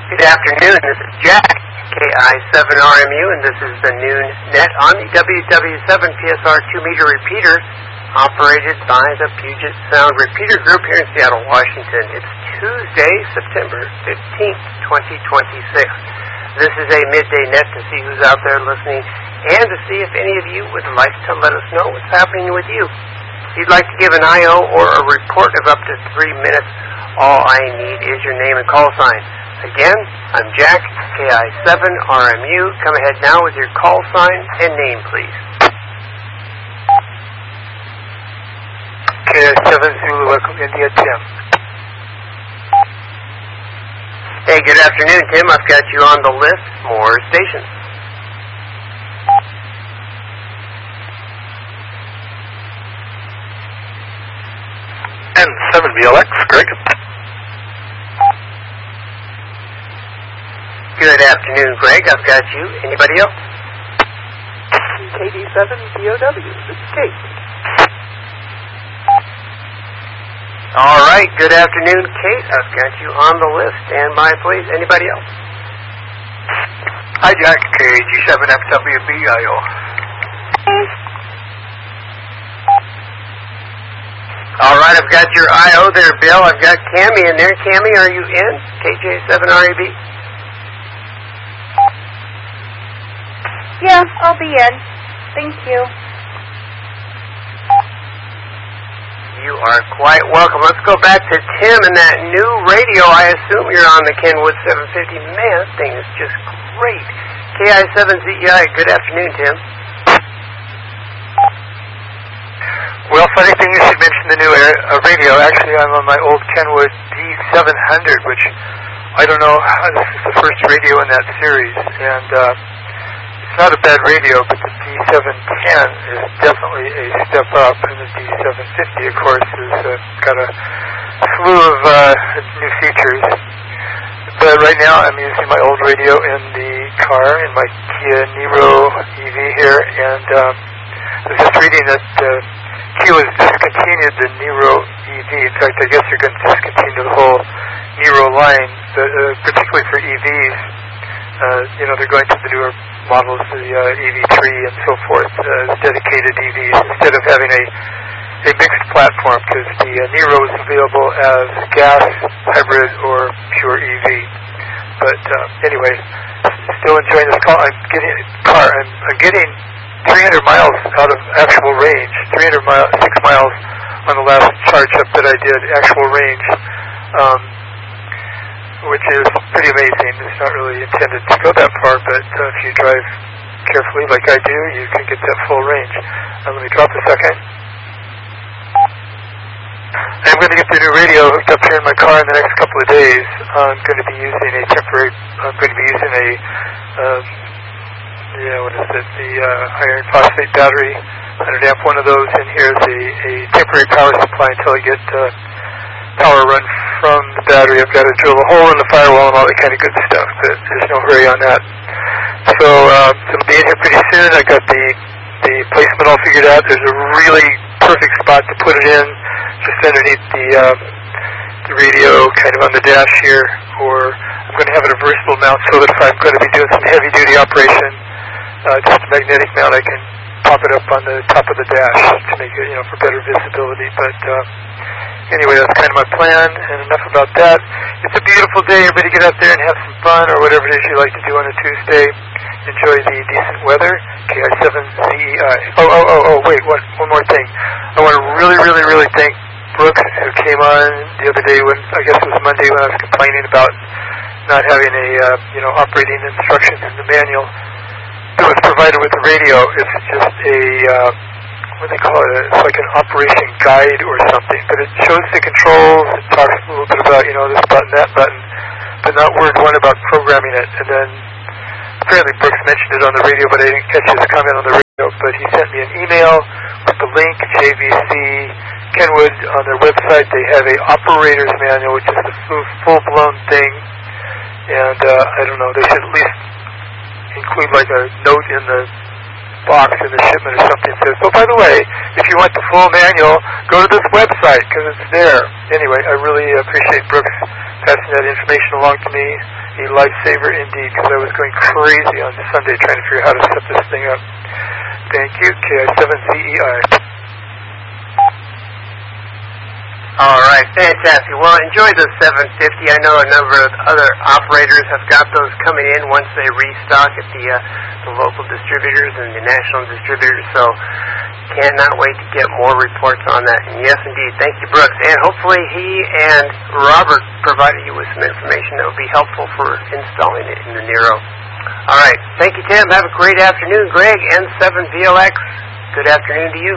Good afternoon, this is Jack, KI7RMU, and this is the Noon Net on the WW7PSR 2-meter repeater, operated by the Puget Sound Repeater Group here in Seattle, Washington. It's Tuesday, September 15th, 2026. This is a midday net to see who's out there listening and to see if any of you would like to let us know what's happening with you. If you'd like to give an I.O. or a report of up to 3 minutes, all I need is your name and call sign. Again, I'm Jack, KI7RMU. Come ahead now with your call sign and name, please. KI7 Zulu Echo India, Tim. Hey, good afternoon, Tim. I've got you on the list. More stations. N7BLX, Greg. Good afternoon, Greg. I've got you. Anybody else? KD7DOW. This is Kate. All right. Good afternoon, Kate. I've got you on the list. Stand by, please. Anybody else? Hi, Jack. KG7FWBIO. All right. I've got your I.O. there, Bill. I've got Cammie in there. Cammie, are you in? KJ7REB? Yeah, I'll be in. Thank you. You are quite welcome. Let's go back to Tim and that new radio. I assume you're on the Kenwood 750. Man, this thing is just great. KI7ZEI, good afternoon, Tim. Well, funny thing you should mention the new radio. Actually, I'm on my old Kenwood D700, which I don't know, this is the first radio in that series, and it's not a bad radio, but the D710 is definitely a step up, and the D750, of course, has got a slew of new features. But right now, I'm using my old radio in the car, in my Kia Niro EV here, and I was just reading that Kia has discontinued the Niro EV. In fact, I guess they're going to discontinue the whole Niro line, particularly for EVs. They're going to the newer models, the EV3 and so forth, dedicated EVs, instead of having a mixed platform, because the Niro is available as gas, hybrid, or pure EV. But anyway, still enjoying this car. I'm getting 300 miles out of actual range, 6 miles on the last charge up that I did, actual range, which is pretty amazing. It's not really intended to go that far, but if you drive carefully like I do, you can get that full range. Let me drop a second. I'm going to get the new radio hooked up here in my car in the next couple of days. I'm going to be using a the iron phosphate battery, 100 amp one of those, and here's a temporary power supply until I get power run from the battery. I've got to drill a hole in the firewall and all that kind of good stuff, but there's no hurry on that. So it'll be in here pretty soon. I got the placement all figured out. There's a really perfect spot to put it in, just underneath the radio, kind of on the dash here, or I'm going to have it a versatile mount so that if I'm going to be doing some heavy duty operation, just a magnetic mount, I can pop it up on the top of the dash to make it, for better visibility. But anyway, that's kind of my plan, and enough about that. It's a beautiful day. Everybody get out there and have some fun, or whatever it is you like to do on a Tuesday. Enjoy the decent weather. KI7ZEI. Wait, one more thing. I want to really, really, really thank Brooks, who came on the other day when, I guess it was Monday, when I was complaining about not having a, operating instructions in the manual that was provided with the radio. It's just a, what do they call it? It's like an operation guide or something, but it shows the controls. It talks a little bit about, this button, that button, but not word one about programming it. And then apparently Brooks mentioned it on the radio, but I didn't catch his comment on the radio. But he sent me an email with the link, JVC Kenwood, on their website. They have a operator's manual, which is a full-blown thing. And I don't know, they should at least include like a note in the box in the shipment or something that says, oh, by the way, if you want the full manual, go to this website, because it's there. Anyway, I really appreciate Brooks passing that information along to me. a lifesaver indeed, because I was going crazy on Sunday trying to figure out how to set this thing up. Thank you, KI7ZEI. All right, fantastic. Well, enjoy the 750. I know a number of other operators have got those coming in once they restock at the local distributors and the national distributors, so cannot wait to get more reports on that. And yes, indeed, thank you, Brooks. And hopefully he and Robert provided you with some information that would be helpful for installing it in the Nero. All right, thank you, Tim. Have a great afternoon, Greg, N7VLX. Good afternoon to you.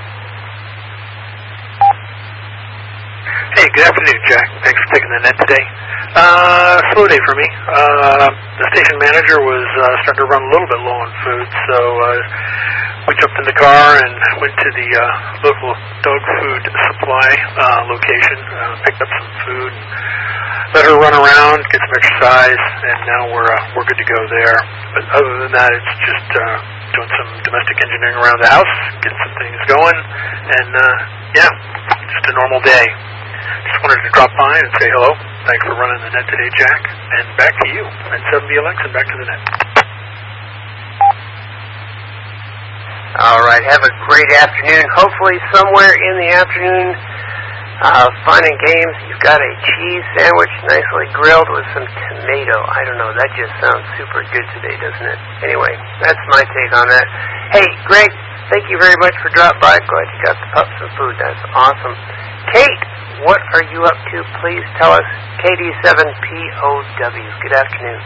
Hey, good afternoon, Jack. Thanks for taking the net today. Slow day for me. The station manager was starting to run a little bit low on food, so we jumped in the car and went to the local dog food supply location, picked up some food, let her run around, get some exercise, and now we're good to go there. But other than that, it's just doing some domestic engineering around the house, getting some things going, and yeah, just a normal day. Just wanted to drop by and say hello. Thanks for running the net today, Jack. And back to you. And 7VLX and back to the net. All right. Have a great afternoon. Hopefully somewhere in the afternoon, fun and games. You've got a cheese sandwich nicely grilled with some tomato. I don't know. That just sounds super good today, doesn't it? Anyway, that's my take on that. Hey, Greg, thank you very much for dropping by. Glad you got the pups some food. That's awesome. Kate, what are you up to? Please tell us. KD7POW. Good afternoon.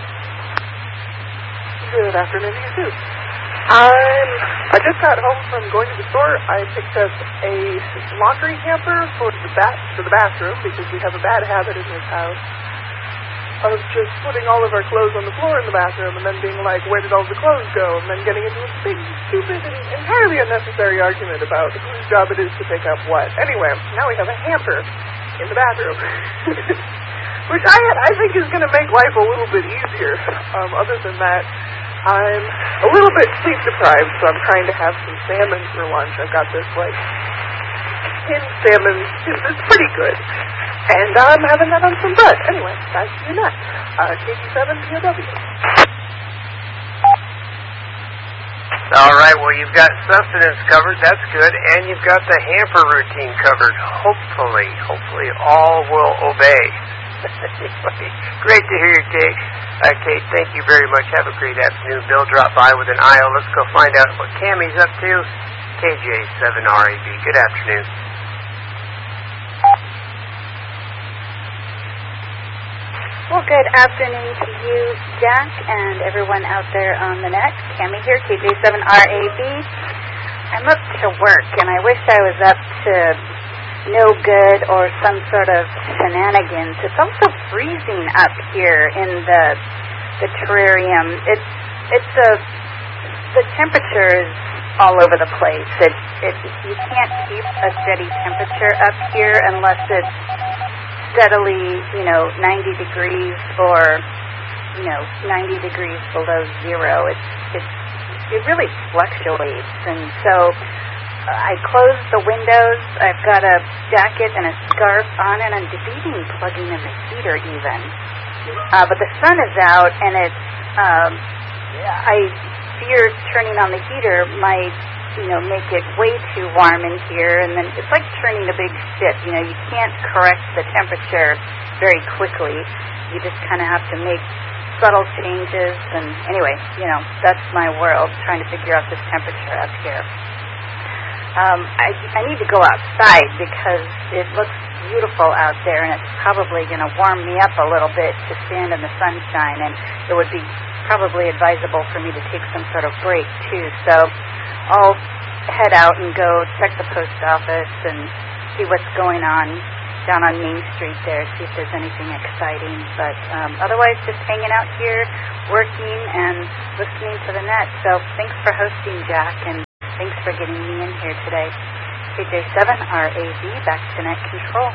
Good afternoon to you too. I just got home from going to the store. I picked up a laundry hamper for the bathroom, because we have a bad habit in this house of just putting all of our clothes on the floor in the bathroom and then being like, where did all the clothes go? And then getting into a big, stupid, and entirely unnecessary argument about whose job it is to pick up what. Anyway, now we have a hamper in the bathroom, which I think is going to make life a little bit easier. Other than that, I'm a little bit sleep deprived, so I'm trying to have some salmon for lunch. I've got this, like, tinned salmon. It's pretty good. And I'm having that on some bread. Anyway, back to your net. KD7POW. All right, well, you've got sustenance covered. That's good. And you've got the hamper routine covered. Hopefully all will obey. Great to hear you, Kate. Kate, thank you very much. Have a great afternoon. Bill dropped by with an IO. Let's go find out what Cammie's up to. KJ7RAB. Good afternoon. Well, good afternoon to you, Jack, and everyone out there on the net. Cammie here, KJ7RAB. I'm up to work, and I wish I was up to no good or some sort of shenanigans. It's also freezing up here in the terrarium. The temperature is all over the place. You can't keep a steady temperature up here unless it's steadily, 90 degrees or, 90 degrees below zero. It really fluctuates, and so I closed the windows. I've got a jacket and a scarf on, and I'm debating plugging in the heater even. But the sun is out, and I fear turning on the heater might, make it way too warm in here, and then it's like turning a big ship. You can't correct the temperature very quickly. You just kind of have to make subtle changes, and anyway, that's my world, trying to figure out this temperature up here. I need to go outside because it looks beautiful out there, and it's probably going to warm me up a little bit to stand in the sunshine, and it would be probably advisable for me to take some sort of break, too. So I'll head out and go check the post office and see what's going on down on Main Street there, see if there's anything exciting. But otherwise, just hanging out here, working and listening to the net. So thanks for hosting, Jack, and thanks for getting me in here today. KJ7RAB, back to net control.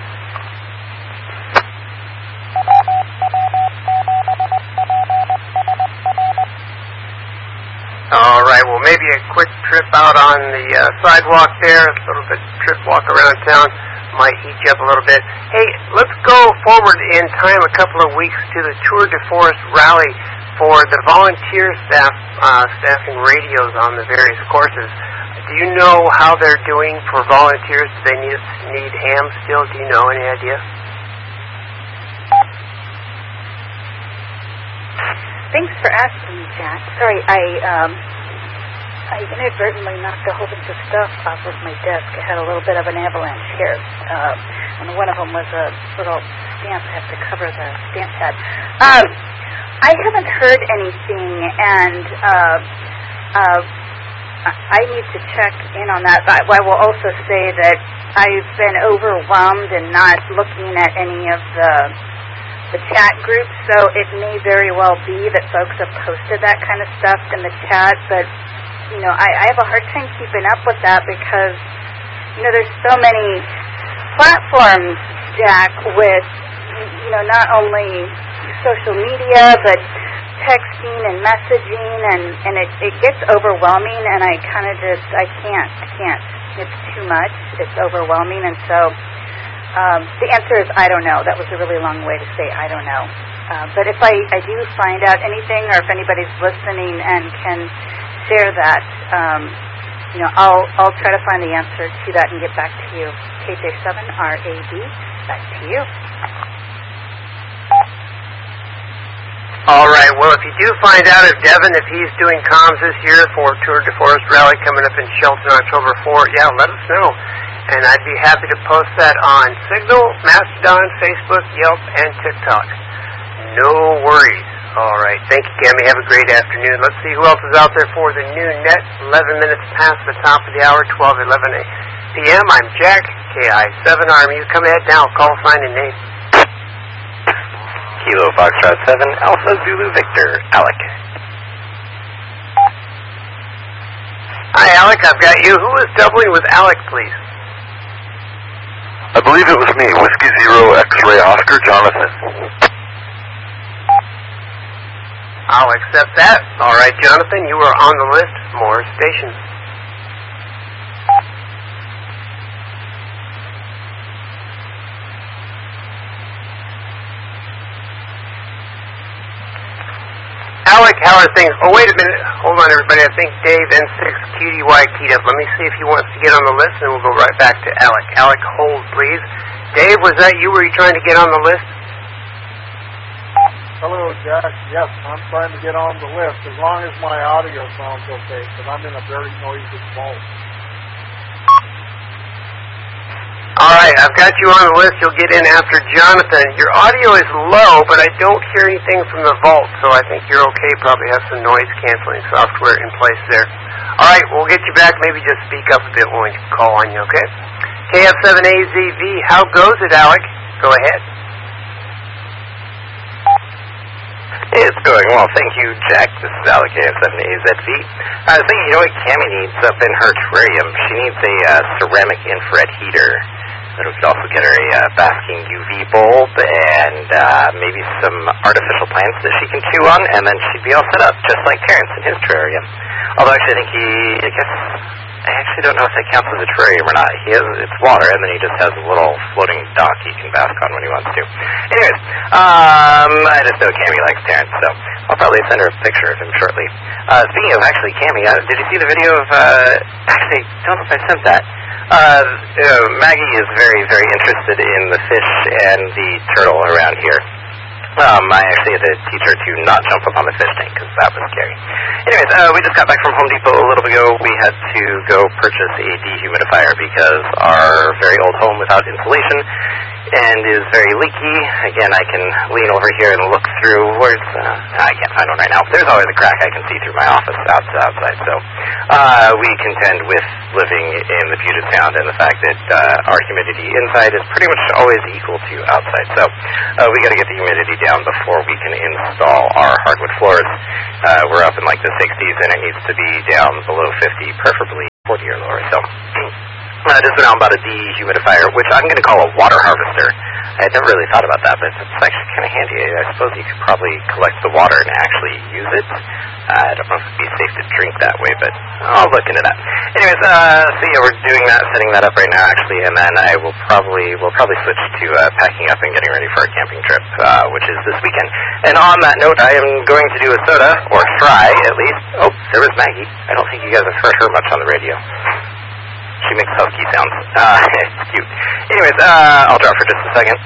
All right, well, maybe a quick trip out on the sidewalk there, a little bit trip walk around town. might heat you up a little bit. Hey, let's go forward in time a couple of weeks to the Tour de Force Rally for the volunteer staffing radios on the various courses. Do you know how they're doing for volunteers? Do they need hams still? Do you know any idea? Thanks for asking me, Jack. Sorry, I inadvertently knocked a whole bunch of stuff off of my desk. I had a little bit of an avalanche here. And one of them was a little stamp. I have to cover the stamp pad. I haven't heard anything, and I need to check in on that. I will also say that I've been overwhelmed and not looking at any of the chat groups, so it may very well be that folks have posted that kind of stuff in the chat, but I have a hard time keeping up with that because, there's so many platforms, Jack, with, not only social media, but texting and messaging, and it gets overwhelming, and I kind of I can't. It's too much. It's overwhelming, and so the answer is I don't know. That was a really long way to say I don't know. But if I do find out anything, or if anybody's listening and can share that, I'll try to find the answer to that and get back to you. KJ7RAB, back to you. All right. Well, if you do find out if Devin, if he's doing comms this year for Tour de Force Rally coming up in Shelton October 4, yeah, let us know. And I'd be happy to post that on Signal, Mastodon, Facebook, Yelp, and TikTok. No worries. All right. Thank you, Cammy. Have a great afternoon. Let's see who else is out there for the noon net. 11 minutes past the top of the hour, 12:11 p.m. I'm Jack, KI7RMU. Come ahead now. Call, sign, and name. Kilo Foxtrot 7, Alpha Zulu Victor, Alec. Hi, Alec. I've got you. Who is doubling with Alec, please? I believe it was me, Whiskey Zero X-Ray Oscar Jonathan. I'll accept that. All right, Jonathan, you are on the list. More stations. Alec, how are things? Oh, wait a minute. Hold on, everybody. I think Dave N6 QDY keyed up. Let me see if he wants to get on the list, and we'll go right back to Alec. Alec, hold, please. Dave, was that you? Were you trying to get on the list? Hello, Jack. Yes, I'm trying to get on the list, as long as my audio sounds okay, because I'm in a very noisy vault. All right, I've got you on the list. You'll get in after Jonathan. Your audio is low, but I don't hear anything from the vault, so I think you're okay. Probably have some noise-canceling software in place there. All right, we'll get you back. Maybe just speak up a bit when we call on you, okay? KF7AZV, how goes it, Alec? Go ahead. It's going well. Thank you, Jack. This is Alec, KF7AZV. I was thinking, what Cammy needs up in her terrarium? She needs a ceramic infrared heater. Then we could also get her a basking UV bulb and maybe some artificial plants that she can chew on, and then she'd be all set up, just like Terrence in his terrarium. Although actually I actually don't know if that counts as a terrarium or not. It's water, and then he just has a little floating dock he can bask on when he wants to. Anyways, I just know Cammy likes Terrence, so I'll probably send her a picture of him shortly. Speaking of actually Cammy, did you see the video of, actually, I don't know if I sent that. Maggie is very, very interested in the fish and the turtle around here. I actually had to teach her to not jump up on the fish tank because that was scary. Anyways, we just got back from Home Depot a little bit ago. We had to go purchase a dehumidifier because our very old home without insulation and is very leaky. Again, I can lean over here and look through. I can't find one right now. There's always a crack I can see through my office outside. So we contend with living in the Puget Sound and the fact that our humidity inside is pretty much always equal to outside. So we got to get the humidity down before we can install our hardwood floors. We're up in like the 60s, and it needs to be down below 50, preferably 40 or lower. So just went out and bought a dehumidifier, which I'm going to call a water harvester. I had never really thought about that, but it's actually kind of handy. I suppose you could probably collect the water and actually use it. I don't know if it'd be safe to drink that way, but I'll look into that. Anyways, so yeah, we're doing that, setting that up right now, actually, and then we'll probably switch to packing up and getting ready for our camping trip, which is this weekend. And on that note, I am going to do a soda, or try, at least. Oh, there was Maggie. I don't think you guys have heard her much on the radio. She makes husky sounds. It's cute. Anyways, I'll drop for just a second.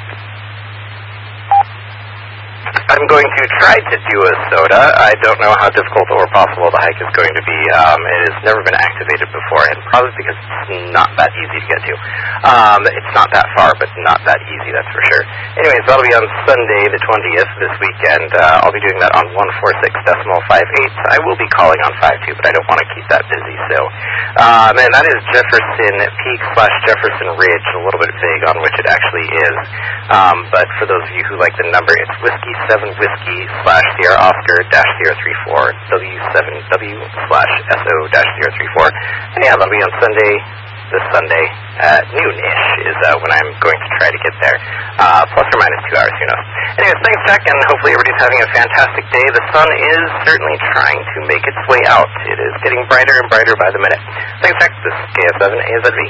I'm going to try to do a soda. I don't know how difficult or possible the hike is going to be. It has never been activated before, and probably because it's not that easy to get to. It's not that far, but not that easy, that's for sure. Anyways, that'll be on Sunday the 20th this weekend. I'll be doing that on 146.58. I will be calling on 52, but I don't want to keep that busy, so. And that is Jefferson Peak / Jefferson Ridge, a little bit vague on which it actually is. But for those of you who like the number, it's Whiskey 7 Whiskey / Sierra Oscar -034 W7W/SO-034. And yeah, that'll be on this Sunday at noon-ish is when I'm going to try to get there. Plus or minus 2 hours, who knows. Anyways, thanks, Jack, and hopefully everybody's having a fantastic day. The sun is certainly trying to make its way out. It is getting brighter and brighter by the minute. Thanks, Jack. This is KS7 AZV.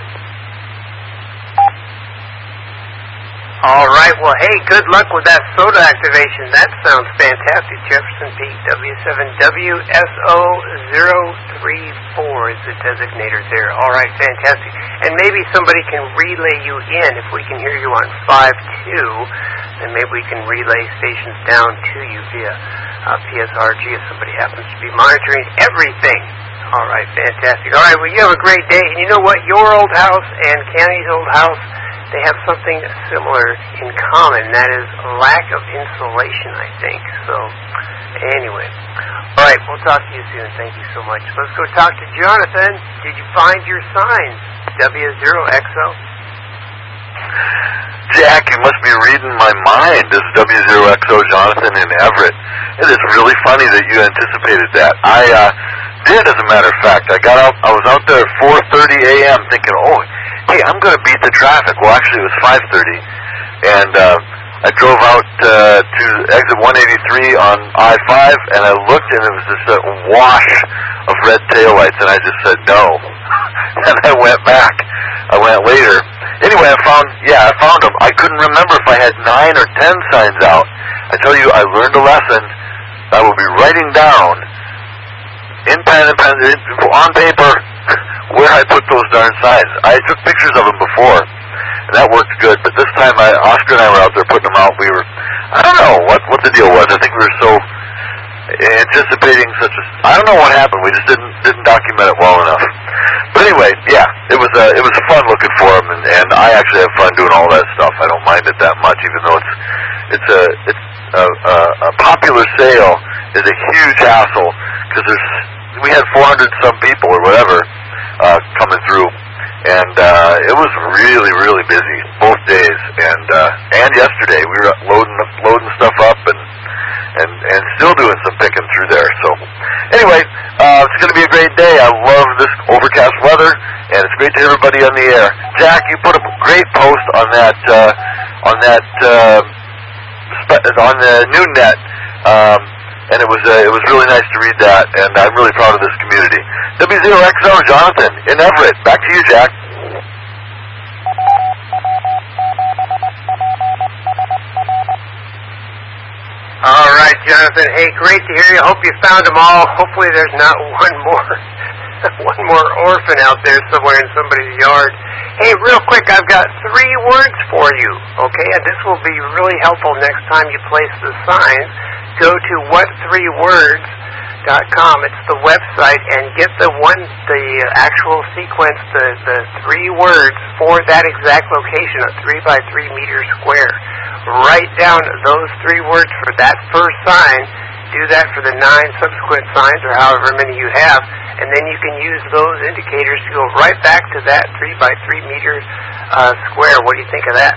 All right. Well, hey, good luck with that soda activation. That sounds fantastic. Jefferson Peak W7WSO034 is the designator there. All right, fantastic. And maybe somebody can relay you in. If we can hear you on 52, then maybe we can relay stations down to you via PSRG if somebody happens to be monitoring everything. All right, fantastic. All right, well, you have a great day. And you know what? Your old house and Canny's old house, they have something similar in common. That is lack of insulation, I think. So, anyway. All right, we'll talk to you soon. Thank you so much. Let's go talk to Jonathan. Did you find your sign? W0XO? Jack, you must be reading my mind. This is W0XO Jonathan in Everett. It is really funny that you anticipated that. I did, as a matter of fact. I was out there at 4:30 a.m. thinking, hey, I'm going to beat the traffic. Well, actually, it was 5:30, and I drove out to exit 183 on I-5, and I looked, and it was just a wash of red taillights, and I just said no. And I went back. I went later. Anyway, I found them. I couldn't remember if I had 9 or 10 signs out. I tell you, I learned a lesson. I will be writing down in pen and on paper where I put those darn signs. I took pictures of them before, and that worked good, but this time Oscar and I were out there putting them out. I don't know what the deal was. I think we were so anticipating I don't know what happened. We just didn't document it well enough. But anyway, yeah, it was fun looking for them, and I actually have fun doing all that stuff. I don't mind it that much, even though it's a popular sale is a huge hassle, because we had 400 some people or whatever coming through, and it was really, really busy both days, and yesterday we were loading stuff up and still doing some picking through there. So anyway, it's going to be a great day. I love this overcast weather, and it's great to hear everybody on the air. Jack, you put up a great post on on the NoonNet, and it was really nice to read that, and I'm really proud of this community. W0XO Jonathan in Everett. Back to you, Jack. All right, Jonathan. Hey, great to hear you. Hope you found them all. Hopefully there's not one more orphan out there somewhere in somebody's yard. Hey, real quick, I've got 3 words for you, okay? And this will be really helpful next time you place the signs. Go to what3words.com. It's the website, and get the actual sequence, the 3 words for that exact location, a 3 by 3 meter square. Write down those 3 words for that first sign. Do that for the 9 subsequent signs, or however many you have, and then you can use those indicators to go right back to that 3 by 3 meter square. What do you think of that?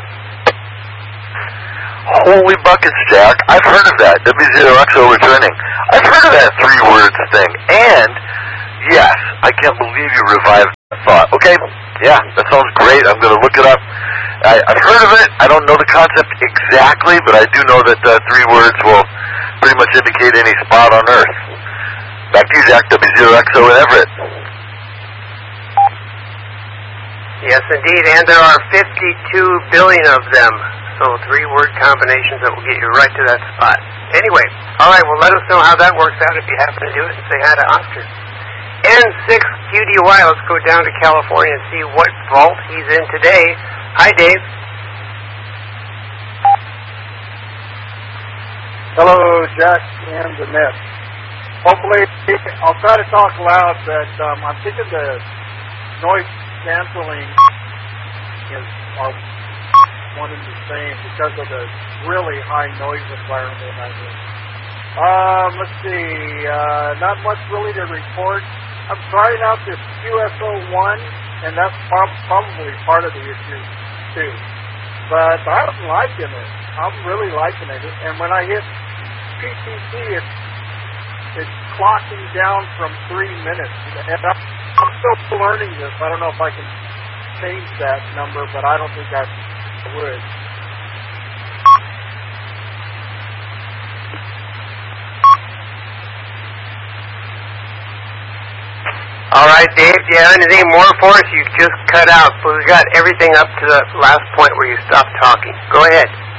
Holy buckets, Jack. I've heard of that. W0XO returning. I've heard of that 3 words thing. And, yes, I can't believe you revived thought, okay, yeah, that sounds great. I'm going to look it up. I've heard of it. I don't know the concept exactly, but I do know that 3 words will pretty much indicate any spot on Earth. Back to you, Jack, W0XO in Everett. Yes, indeed, and there are 52 billion of them. So 3-word combinations that will get you right to that spot. Anyway, all right, well, let us know how that works out if you happen to do it, and say hi to Oscar. N6QDY, let's go down to California and see what vault he's in today. Hi, Dave. Hello, Jack and the net. Hopefully, I'll try to talk loud, but I'm thinking the noise canceling are one and the same because of the really high noise environment I'm in. Let's see, not much really to report. I'm trying out this QSO1, and that's probably part of the issue too. But I'm liking it. I'm really liking it. And when I hit PTC, it's clocking down from 3 minutes. And I'm still learning this. I don't know if I can change that number, but I don't think I would. All right, Dave, do you have anything more for us? You just cut out, but we got everything up to the last point where you stopped talking. Go ahead.